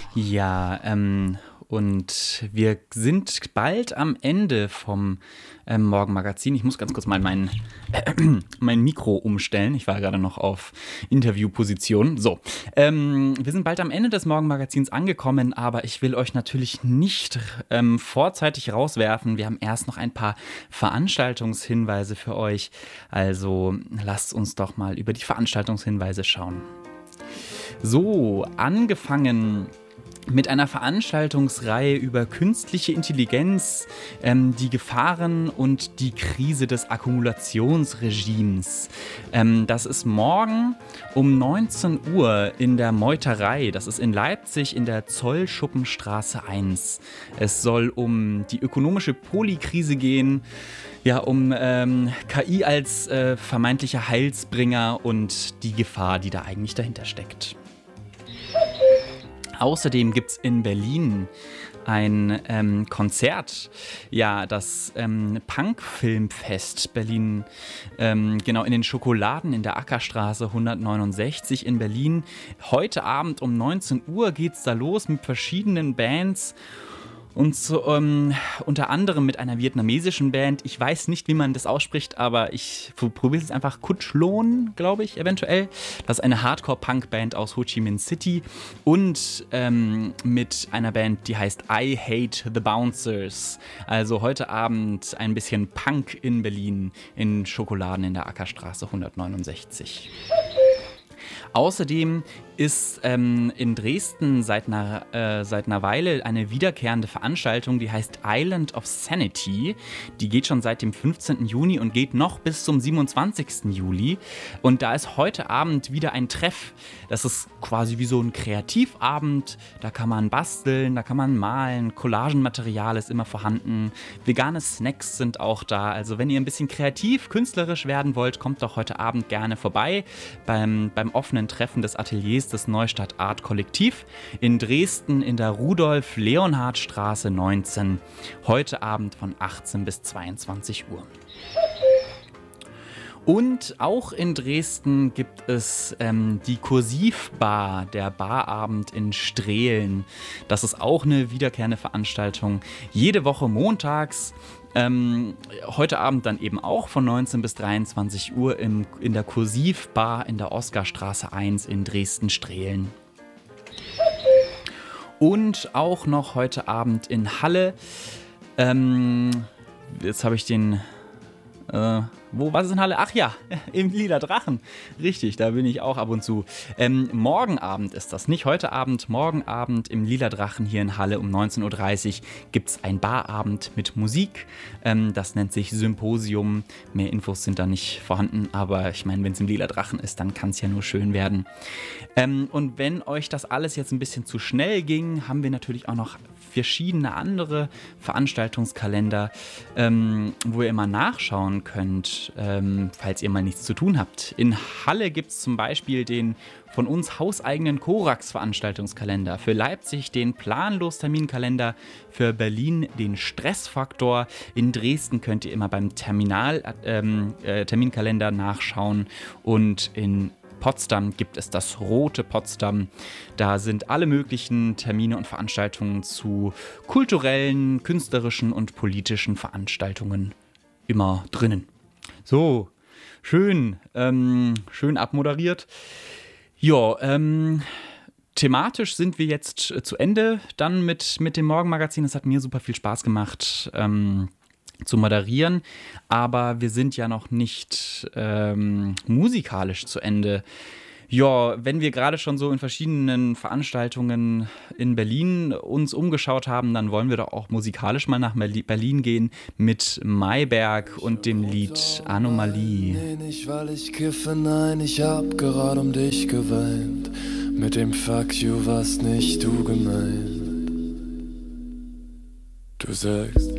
Ja, und wir sind bald am Ende vom Morgenmagazin. Ich muss ganz kurz mal mein Mikro umstellen. Ich war gerade noch auf Interviewposition. So, wir sind bald am Ende des Morgenmagazins angekommen, aber ich will euch natürlich nicht vorzeitig rauswerfen. Wir haben erst noch ein paar Veranstaltungshinweise für euch. Also lasst uns doch mal über die Veranstaltungshinweise schauen. So, angefangen mit einer Veranstaltungsreihe über künstliche Intelligenz, die Gefahren und die Krise des Akkumulationsregimes. Das ist morgen um 19 Uhr in der Meuterei. Das ist in Leipzig in der Zollschuppenstraße 1. Es soll um die ökonomische Polykrise gehen, ja, um KI als vermeintlicher Heilsbringer und die Gefahr, die da eigentlich dahinter steckt. Außerdem gibt es in Berlin ein Konzert, ja, das Punk-Filmfest Berlin, genau in den Schokoladen in der Ackerstraße 169 in Berlin. Heute Abend um 19 Uhr geht es da los mit verschiedenen Bands. Und so, unter anderem mit einer vietnamesischen Band. Ich weiß nicht, wie man das ausspricht, aber ich probiere es einfach. Kutchlon, glaube ich, eventuell. Das ist eine Hardcore-Punk-Band aus Ho Chi Minh City. Und mit einer Band, die heißt I Hate the Bouncers. Also heute Abend ein bisschen Punk in Berlin in Schokoladen in der Ackerstraße 169. Außerdem ist in Dresden seit einer Weile eine wiederkehrende Veranstaltung, die heißt Island of Sanity. Die geht schon seit dem 15. Juni und geht noch bis zum 27. Juli. Und da ist heute Abend wieder ein Treff. Das ist quasi wie so ein Kreativabend. Da kann man basteln, da kann man malen. Collagenmaterial ist immer vorhanden. Vegane Snacks sind auch da. Also wenn ihr ein bisschen kreativ, künstlerisch werden wollt, kommt doch heute Abend gerne vorbei beim offenen Treffen des Ateliers des Neustadt Art Kollektiv in Dresden in der Rudolf-Leonhard-Straße 19. Heute Abend von 18 bis 22 Uhr. Und auch in Dresden gibt es die Kursivbar, der Barabend in Strehlen. Das ist auch eine wiederkehrende Veranstaltung. Jede Woche montags. Heute Abend dann eben auch von 19 bis 23 Uhr in der Kursivbar in der Oskarstraße 1 in Dresden-Strehlen. Und auch noch heute Abend in Halle. Jetzt habe ich den... was ist in Halle? Ach ja, im Lila Drachen. Richtig, da bin ich auch ab und zu. Morgen Abend ist das, nicht heute Abend. Morgen Abend im Lila Drachen hier in Halle um 19.30 Uhr gibt es ein Barabend mit Musik. Das nennt sich Symposium. Mehr Infos sind da nicht vorhanden, aber ich meine, wenn es im Lila Drachen ist, dann kann es ja nur schön werden. Und wenn euch das alles jetzt ein bisschen zu schnell ging, haben wir natürlich auch noch verschiedene andere Veranstaltungskalender, wo ihr immer nachschauen könnt, falls ihr mal nichts zu tun habt. In Halle gibt es zum Beispiel den von uns hauseigenen Korax-Veranstaltungskalender, für Leipzig den Planlos-Terminkalender, für Berlin den Stressfaktor. In Dresden könnt ihr immer beim Terminkalender nachschauen und in Potsdam gibt es das Rote Potsdam. Da sind alle möglichen Termine und Veranstaltungen zu kulturellen, künstlerischen und politischen Veranstaltungen immer drinnen. So, schön abmoderiert. Ja, thematisch sind wir jetzt zu Ende dann mit dem Morgenmagazin. Es hat mir super viel Spaß gemacht, zu moderieren, aber wir sind ja noch nicht musikalisch zu Ende. Ja, wenn wir gerade schon so in verschiedenen Veranstaltungen in Berlin uns umgeschaut haben, dann wollen wir doch auch musikalisch mal nach Berlin gehen mit Mayberg und dem Lied Anomalie. Nee, nicht weil ich kiffe, nein, ich hab gerade um dich geweint. Mit dem Fuck you warst nicht du gemeint. Du sagst,